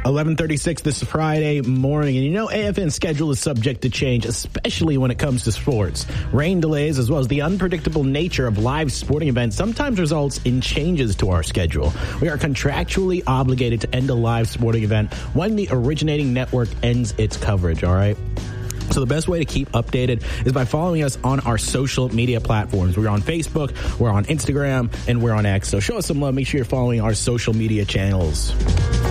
11:36 this Friday morning, and you know AFN's schedule is subject to change, especially when it comes to sports. Rain delays, as well as the unpredictable nature of live sporting events, sometimes results in changes to our schedule. We are contractually obligated to end a live sporting event when the originating network ends its coverage, all right? So the best way to keep updated is by following us on our social media platforms. We're on Facebook, we're on Instagram, and we're on X. So show us some love. Make sure you're following our social media channels.